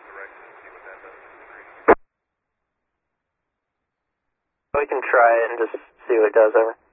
We can try it and just see what it does, over.